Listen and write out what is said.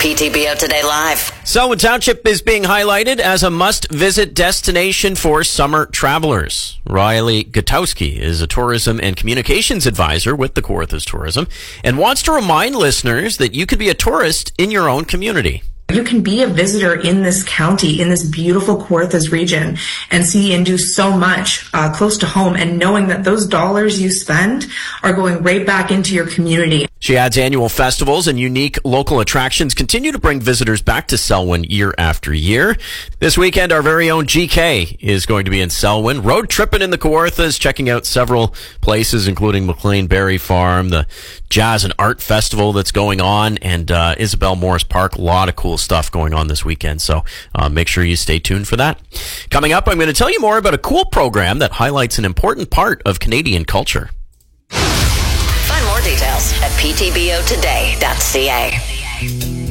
PTBO Today Live. Selwyn Township is being highlighted as a must-visit destination for summer travelers. Riley Gutowski is a tourism and communications advisor with the Kawarthas Tourism and wants to remind listeners that you can be a tourist in your own community. You can be a visitor in this county, in this beautiful Kawarthas region, and see and do so much close to home, and knowing that those dollars you spend are going right back into your community. She adds annual festivals and unique local attractions continue to bring visitors back to Selwyn year after year. This weekend, our very own GK is going to be in Selwyn, road tripping in the Kawarthas, checking out several places, including McLean Berry Farm, the Jazz and Art Festival that's going on, and Isabel Morris Park. A lot of cool stuff going on this weekend, so make sure you stay tuned for that. Coming up, I'm going to tell you more about a cool program that highlights an important part of Canadian culture. Find more details at ptbotoday.ca.